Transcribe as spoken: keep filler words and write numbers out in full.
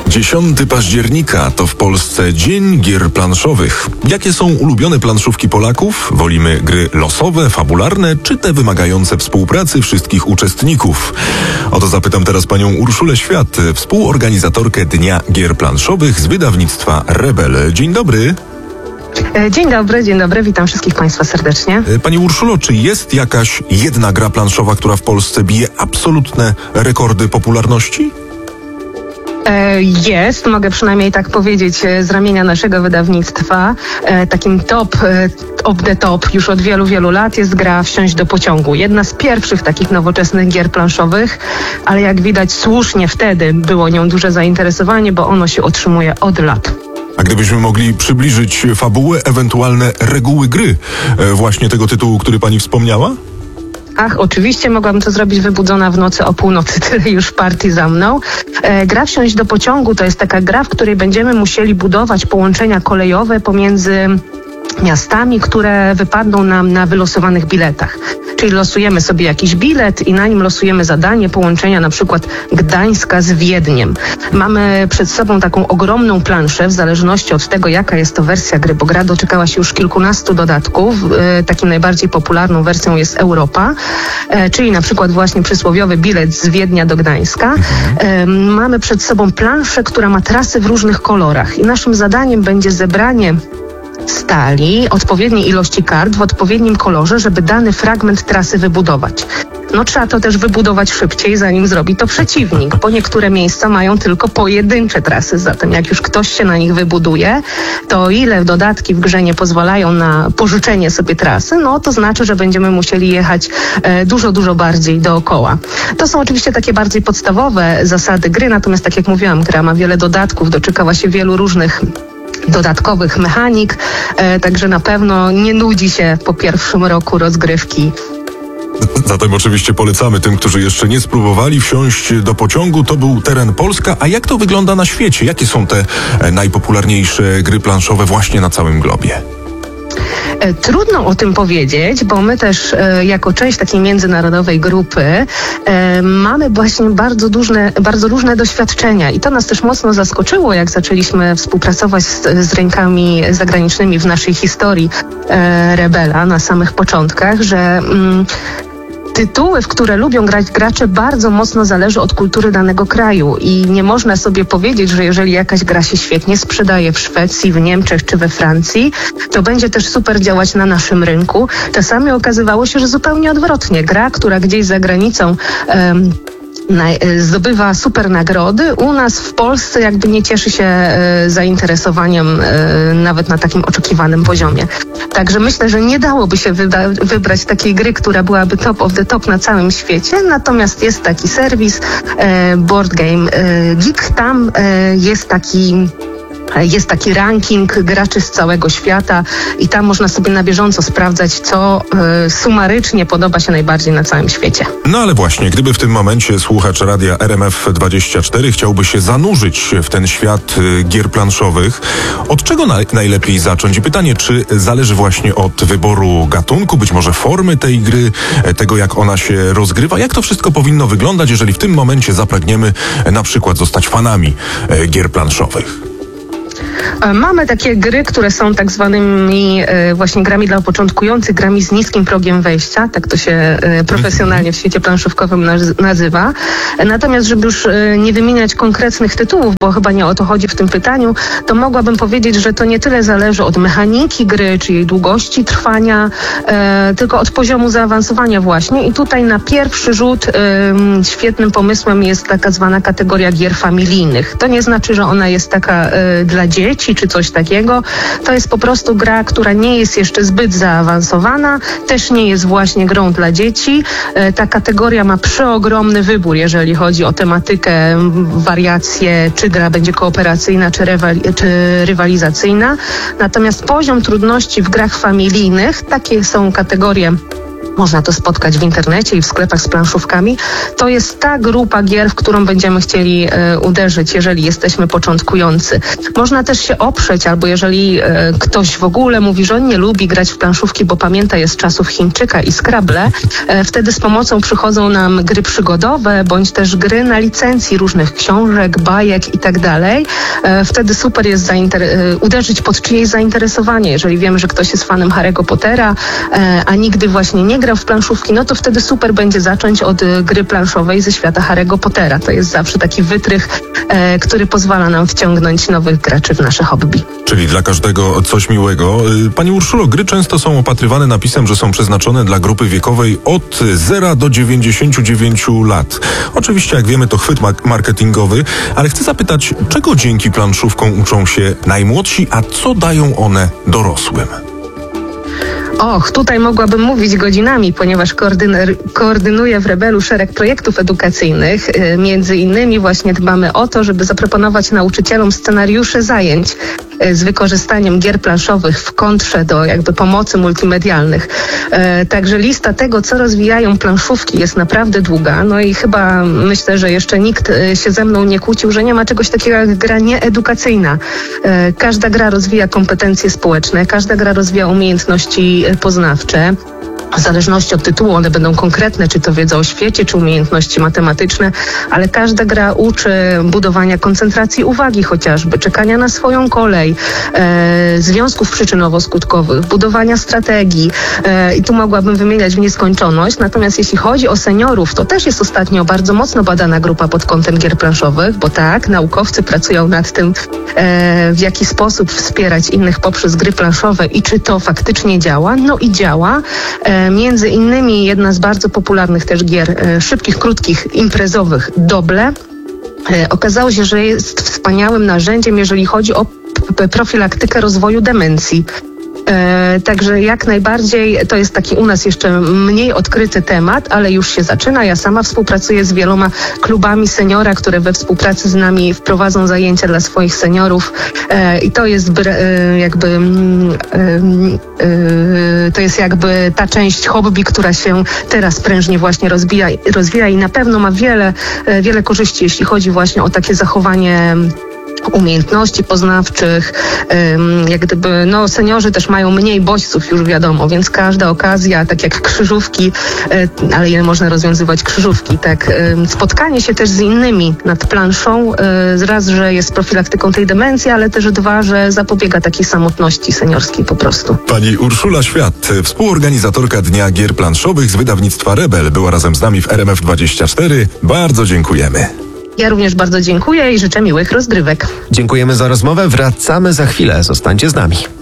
dziesiątego października to w Polsce Dzień Gier Planszowych. Jakie są ulubione planszówki Polaków? Wolimy gry losowe, fabularne, czy te wymagające współpracy wszystkich uczestników? O to zapytam teraz panią Urszulę Świat, współorganizatorkę Dnia Gier Planszowych z wydawnictwa Rebel. Dzień dobry. Dzień dobry, dzień dobry, witam wszystkich państwa serdecznie. Pani Urszulo, czy jest jakaś jedna gra planszowa, która w Polsce bije absolutne rekordy popularności? Jest, mogę przynajmniej tak powiedzieć z ramienia naszego wydawnictwa. Takim top of the top już od wielu, wielu lat jest gra Wsiąść do pociągu. Jedna z pierwszych takich nowoczesnych gier planszowych, ale jak widać słusznie wtedy było nią duże zainteresowanie, bo ono się utrzymuje od lat. A gdybyśmy mogli przybliżyć fabułę, ewentualne reguły gry właśnie tego tytułu, który pani wspomniała? Ach, oczywiście mogłabym to zrobić wybudzona w nocy o północy, tyle już partii za mną. E, gra Wsiąść do pociągu to jest taka gra, w której będziemy musieli budować połączenia kolejowe pomiędzy miastami, które wypadną nam na wylosowanych biletach. Czyli losujemy sobie jakiś bilet i na nim losujemy zadanie połączenia na przykład Gdańska z Wiedniem. Mamy przed sobą taką ogromną planszę, w zależności od tego, jaka jest to wersja gry, bo gra doczekała się już kilkunastu dodatków. E, takim najbardziej popularną wersją jest Europa, e, czyli na przykład właśnie przysłowiowy bilet z Wiednia do Gdańska. E, mamy przed sobą planszę, która ma trasy w różnych kolorach i naszym zadaniem będzie zebranie stali, odpowiedniej ilości kart w odpowiednim kolorze, żeby dany fragment trasy wybudować. No trzeba to też wybudować szybciej, zanim zrobi to przeciwnik, bo niektóre miejsca mają tylko pojedyncze trasy, zatem jak już ktoś się na nich wybuduje, to o ile dodatki w grze nie pozwalają na pożyczenie sobie trasy, no to znaczy, że będziemy musieli jechać e, dużo, dużo bardziej dookoła. To są oczywiście takie bardziej podstawowe zasady gry, natomiast tak jak mówiłam, gra ma wiele dodatków, doczekała się wielu różnych dodatkowych mechanik, e, także na pewno nie nudzi się po pierwszym roku rozgrywki. Zatem oczywiście polecamy tym, którzy jeszcze nie spróbowali wsiąść do pociągu. To był teren Polska. A jak to wygląda na świecie? Jakie są te e, najpopularniejsze gry planszowe właśnie na całym globie? Trudno o tym powiedzieć, bo my też e, jako część takiej międzynarodowej grupy e, mamy właśnie bardzo różne, bardzo różne doświadczenia i to nas też mocno zaskoczyło, jak zaczęliśmy współpracować z, z rynkami zagranicznymi w naszej historii e, Rebela na samych początkach, że mm, tytuły, w które lubią grać gracze, bardzo mocno zależy od kultury danego kraju i nie można sobie powiedzieć, że jeżeli jakaś gra się świetnie sprzedaje w Szwecji, w Niemczech czy we Francji, to będzie też super działać na naszym rynku. Czasami okazywało się, że zupełnie odwrotnie. Gra, która gdzieś za granicą um, zdobywa super nagrody, u nas w Polsce jakby nie cieszy się e, zainteresowaniem e, nawet na takim oczekiwanym poziomie. Także myślę, że nie dałoby się wyda- wybrać takiej gry, która byłaby top of the top na całym świecie, natomiast jest taki serwis e, Board Game e, Geek, tam e, jest taki Jest taki ranking graczy z całego świata i tam można sobie na bieżąco sprawdzać, co y, sumarycznie podoba się najbardziej na całym świecie. No ale właśnie, gdyby w tym momencie słuchacz radia R M F dwadzieścia cztery chciałby się zanurzyć w ten świat y, gier planszowych, od czego na, najlepiej zacząć? I pytanie, czy zależy właśnie od wyboru gatunku, być może formy tej gry, tego jak ona się rozgrywa? Jak to wszystko powinno wyglądać, jeżeli w tym momencie zapragniemy y, na przykład zostać fanami y, gier planszowych? Mamy takie gry, które są tak zwanymi e, właśnie grami dla początkujących, grami z niskim progiem wejścia, tak to się e, profesjonalnie w świecie planszówkowym naz- nazywa. Natomiast, żeby już e, nie wymieniać konkretnych tytułów, bo chyba nie o to chodzi w tym pytaniu, to mogłabym powiedzieć, że to nie tyle zależy od mechaniki gry, czy jej długości trwania, e, tylko od poziomu zaawansowania właśnie. I tutaj na pierwszy rzut e, świetnym pomysłem jest taka zwana kategoria gier familijnych. To nie znaczy, że ona jest taka e, dla dzieci, czy coś takiego. To jest po prostu gra, która nie jest jeszcze zbyt zaawansowana, też nie jest właśnie grą dla dzieci. Ta kategoria ma przeogromny wybór, jeżeli chodzi o tematykę, wariacje, czy gra będzie kooperacyjna, czy, rywali- czy rywalizacyjna. Natomiast poziom trudności w grach familijnych, takie są kategorie Można to spotkać w internecie i w sklepach z planszówkami. To jest ta grupa gier, w którą będziemy chcieli e, uderzyć, jeżeli jesteśmy początkujący. Można też się oprzeć, albo jeżeli e, ktoś w ogóle mówi, że on nie lubi grać w planszówki, bo pamięta je z czasów Chińczyka i Scrabble, e, wtedy z pomocą przychodzą nam gry przygodowe, bądź też gry na licencji różnych książek, bajek i tak dalej. E, wtedy super jest zainter- e, uderzyć pod czyjeś zainteresowanie. Jeżeli wiemy, że ktoś jest fanem Harry'ego Pottera, e, a nigdy właśnie nie grał w planszówki, no to wtedy super będzie zacząć od y, gry planszowej ze świata Harry'ego Pottera. To jest zawsze taki wytrych, e, który pozwala nam wciągnąć nowych graczy w nasze hobby. Czyli dla każdego coś miłego. Y, Pani Urszulo, gry często są opatrywane napisem, że są przeznaczone dla grupy wiekowej od zera do dziewięćdziesięciu dziewięciu lat. Oczywiście, jak wiemy, to chwyt ma- marketingowy, ale chcę zapytać, czego dzięki planszówkom uczą się najmłodsi, a co dają one dorosłym? Och, tutaj mogłabym mówić godzinami, ponieważ koordyner, koordynuję w Rebelu szereg projektów edukacyjnych. Yy, między innymi właśnie dbamy o to, żeby zaproponować nauczycielom scenariusze zajęć yy, z wykorzystaniem gier planszowych w kontrze do jakby pomocy multimedialnych. Yy, także lista tego, co rozwijają planszówki, jest naprawdę długa. No i chyba myślę, że jeszcze nikt yy, się ze mną nie kłócił, że nie ma czegoś takiego jak gra nieedukacyjna. Yy, każda gra rozwija kompetencje społeczne, każda gra rozwija umiejętności poznawcze. W zależności od tytułu one będą konkretne, czy to wiedza o świecie, czy umiejętności matematyczne, ale każda gra uczy budowania koncentracji uwagi chociażby, czekania na swoją kolej, e, związków przyczynowo-skutkowych, budowania strategii e, i tu mogłabym wymieniać w nieskończoność. Natomiast jeśli chodzi o seniorów, to też jest ostatnio bardzo mocno badana grupa pod kątem gier planszowych, bo tak, naukowcy pracują nad tym, e, w jaki sposób wspierać innych poprzez gry planszowe i czy to faktycznie działa. No i działa. E, Między innymi jedna z bardzo popularnych też gier e, szybkich, krótkich, imprezowych, Doble. E, okazało się, że jest wspaniałym narzędziem, jeżeli chodzi o p- profilaktykę rozwoju demencji. E, także jak najbardziej to jest taki u nas jeszcze mniej odkryty temat, ale już się zaczyna. Ja sama współpracuję z wieloma klubami seniora, które we współpracy z nami wprowadzą zajęcia dla swoich seniorów e, i to jest br- e, jakby e, e, to jest jakby ta część hobby, która się teraz prężnie właśnie rozwija, rozwija i na pewno ma wiele, e, wiele korzyści, jeśli chodzi właśnie o takie zachowanie umiejętności poznawczych, jak gdyby, no seniorzy też mają mniej bodźców, już wiadomo, więc każda okazja, tak jak krzyżówki, ale ile można rozwiązywać krzyżówki, tak, spotkanie się też z innymi nad planszą, raz, że jest profilaktyką tej demencji, ale też dwa, że zapobiega takiej samotności seniorskiej po prostu. Pani Urszula Świat, współorganizatorka Dnia Gier Planszowych z wydawnictwa Rebel, była razem z nami w R M F dwadzieścia cztery. Bardzo dziękujemy. Ja również bardzo dziękuję i życzę miłych rozgrywek. Dziękujemy za rozmowę. Wracamy za chwilę. Zostańcie z nami.